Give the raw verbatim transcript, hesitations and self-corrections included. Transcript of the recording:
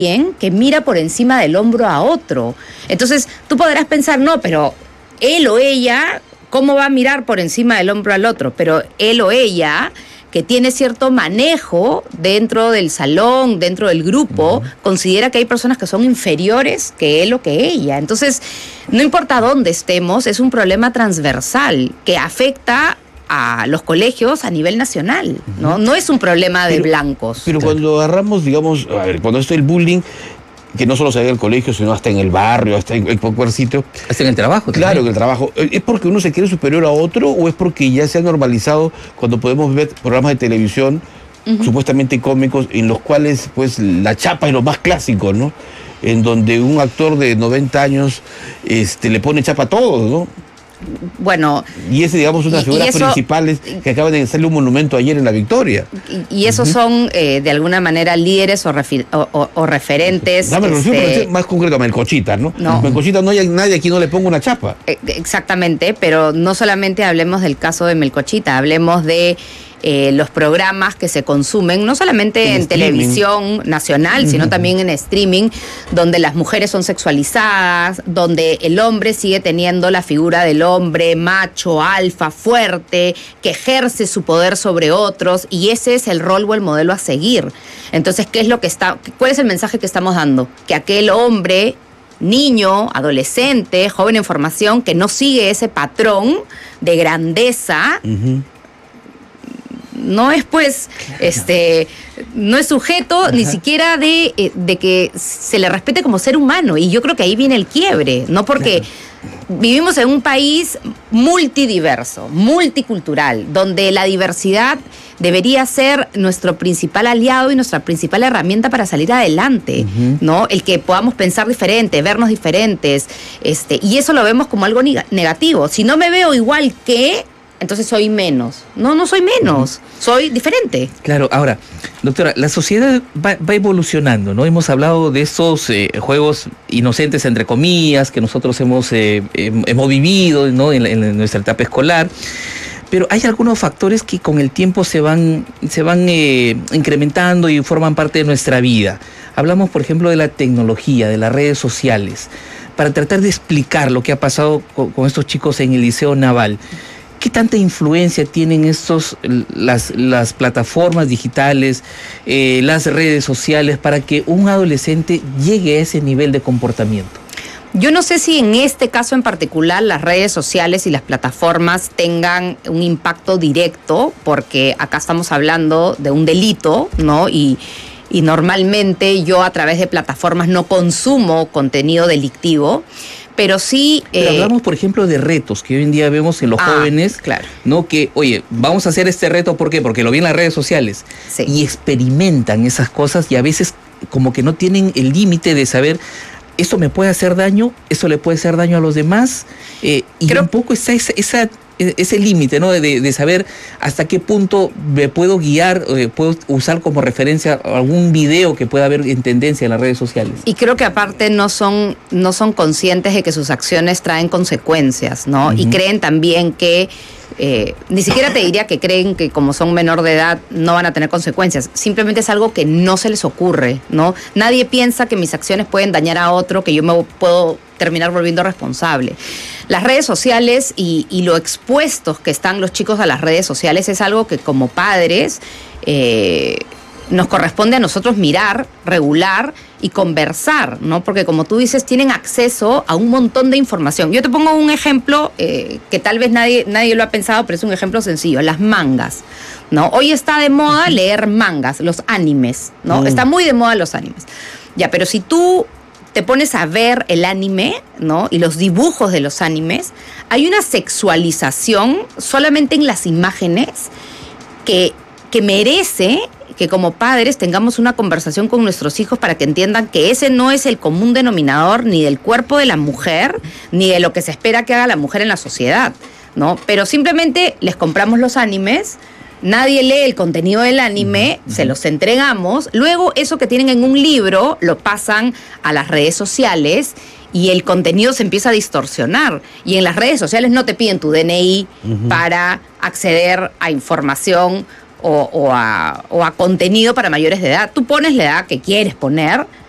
que mira por encima del hombro a otro. Entonces, tú podrás pensar, no, pero él o ella, ¿cómo va a mirar por encima del hombro al otro? Pero él o ella, que tiene cierto manejo dentro del salón, dentro del grupo, uh-huh. considera que hay personas que son inferiores que él o que ella. Entonces, no importa dónde estemos, es un problema transversal que afecta a los colegios a nivel nacional, ¿no? No es un problema de pero, blancos. Pero cuando agarramos, digamos, a ver, cuando está el bullying, que no solo se ve en el colegio, sino hasta en el barrio, hasta en cualquier sitio. Hasta en el trabajo. Claro, también. en el trabajo. ¿Es porque uno se cree superior a otro o es porque ya se ha normalizado cuando podemos ver programas de televisión uh-huh. supuestamente cómicos en los cuales pues la chapa es lo más clásico, ¿no? En donde un actor de noventa años este, le pone chapa a todos, ¿no? Bueno, y ese, digamos, una de las figuras eso, principales que acaban de hacerle un monumento ayer en La Victoria. Y, y esos uh-huh. son, eh, de alguna manera, líderes o, refi- o, o, o referentes. Dame, este... más concreto a Melcochita, ¿no? No. Melcochita no hay nadie aquí no le ponga una chapa. Eh, exactamente, pero no solamente hablemos del caso de Melcochita, hablemos de Eh, los programas que se consumen, no solamente en, en televisión nacional, sino uh-huh. también en streaming, donde las mujeres son sexualizadas, donde el hombre sigue teniendo la figura del hombre macho, alfa, fuerte, que ejerce su poder sobre otros, y ese es el rol o el modelo a seguir. Entonces, ¿qué es lo que está, cuál es el mensaje que estamos dando? Que aquel hombre, niño, adolescente, joven en formación, que no sigue ese patrón de grandeza, uh-huh. no es pues, este, no es sujeto Ajá. ni siquiera de, de que se le respete como ser humano. Y yo creo que ahí viene el quiebre, ¿no? Porque claro. vivimos en un país multidiverso, multicultural, donde la diversidad debería ser nuestro principal aliado y nuestra principal herramienta para salir adelante, uh-huh. ¿no? El que podamos pensar diferente, vernos diferentes, este, y eso lo vemos como algo negativo. Si no me veo igual que, entonces soy menos. No, no soy menos, uh-huh. soy diferente. Claro, ahora, doctora, la sociedad va, va evolucionando, ¿no? Hemos hablado de estos eh, juegos inocentes, entre comillas, que nosotros hemos, eh, hemos vivido, ¿no? en, en nuestra etapa escolar. Pero hay algunos factores que con el tiempo se van, se van eh, incrementando y forman parte de nuestra vida. Hablamos, por ejemplo, de la tecnología, de las redes sociales, para tratar de explicar lo que ha pasado con, con estos chicos en el Liceo Naval. ¿Qué tanta influencia tienen estos, las, las plataformas digitales, eh, las redes sociales, para que un adolescente llegue a ese nivel de comportamiento? Yo no sé si en este caso en particular las redes sociales y las plataformas tengan un impacto directo, porque acá estamos hablando de un delito, ¿no? Y, y normalmente yo a través de plataformas no consumo contenido delictivo. Pero sí... Pero eh, hablamos, por ejemplo, de retos que hoy en día vemos en los ah, jóvenes, claro. ¿no? Que, oye, vamos a hacer este reto, ¿por qué? Porque lo vi en las redes sociales. Sí. Y experimentan esas cosas y a veces como que no tienen el límite de saber, esto me puede hacer daño, esto le puede hacer daño a los demás. Eh, y Creo... un poco está esa... esa ese límite, ¿no? De, de saber hasta qué punto me puedo guiar, eh, puedo usar como referencia algún video que pueda haber en tendencia en las redes sociales. Y creo que aparte no son, no son conscientes de que sus acciones traen consecuencias, ¿no? Uh-huh. Y creen también que, eh, ni siquiera te diría que creen que como son menor de edad no van a tener consecuencias. Simplemente es algo que no se les ocurre, ¿no? Nadie piensa que mis acciones pueden dañar a otro, que yo me puedo terminar volviendo responsable. Las redes sociales y, y lo expuestos que están los chicos a las redes sociales es algo que como padres eh, nos corresponde a nosotros mirar, regular y conversar, ¿no? Porque como tú dices, tienen acceso a un montón de información. Yo te pongo un ejemplo eh, que tal vez nadie, nadie lo ha pensado, pero es un ejemplo sencillo, las mangas, ¿no? Hoy está de moda leer mangas, los animes, ¿no? Mm. Está muy de moda los animes. Ya, pero si tú te pones a ver el anime, ¿no? Y los dibujos de los animes, hay una sexualización solamente en las imágenes que, que merece que como padres tengamos una conversación con nuestros hijos para que entiendan que ese no es el común denominador ni del cuerpo de la mujer, ni de lo que se espera que haga la mujer en la sociedad, ¿no? Pero simplemente les compramos los animes, nadie lee el contenido del anime, uh-huh. se los entregamos, luego eso que tienen en un libro lo pasan a las redes sociales y el contenido se empieza a distorsionar. Y en las redes sociales no te piden tu D N I uh-huh. para acceder a información o, o, a, o a contenido para mayores de edad. Tú pones la edad que quieres poner,